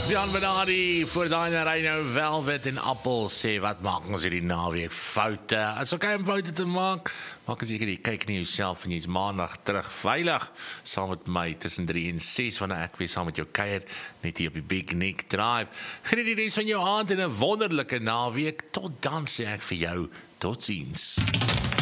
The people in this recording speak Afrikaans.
Jan Benardi voor daai Rhino Velvet en Appel sê wat maak ons hierdie naweek foute? As okay om foute te maak, maak as jy kyk na jouself en jy's maandag terug veilig saam met my tussen 3 en 6 wanneer ek weer saam met jou kuier net hier op die Big Nick Drive. Geniet die res van jou aand en 'n wonderlike naweek. Tot dan sê ek vir jou, totsiens.